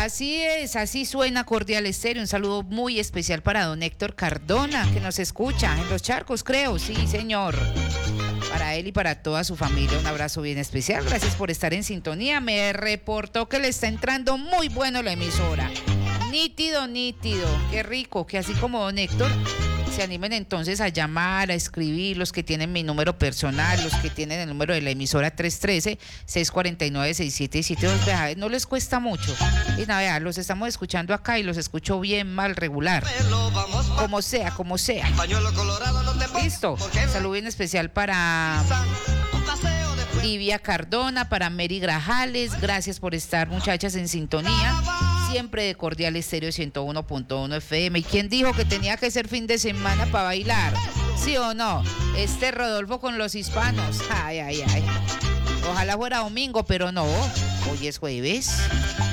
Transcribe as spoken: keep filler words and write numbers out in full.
Así es, así suena Cordial Estéreo. Un saludo muy especial para don Héctor Cardona, que nos escucha en Los Charcos, creo. Sí, señor. Para él y para toda su familia, un abrazo bien especial. Gracias por estar en sintonía. Me reportó que le está entrando muy bueno la emisora. Nítido, nítido. Qué rico, que así como don Héctor, se animen entonces a llamar, a escribir, los que tienen mi número personal, los que tienen el número de la emisora tres uno tres, seis cuatro nueve, seis siete siete dos. Vea, no les cuesta mucho. Y nada, vea, los estamos escuchando acá y los escucho bien, mal, regular. Como sea, como sea. Listo. Saludo bien especial para Livia Cardona, para Mary Grajales. Gracias por estar, muchachas, en sintonía. Siempre de Cordial Estéreo ciento uno punto uno F M. ¿Y quién dijo que tenía que ser fin de semana para bailar? ¿Sí o no? Este Rodolfo con los hispanos. Ay, ay, ay. Ojalá fuera domingo, pero no. Hoy es jueves.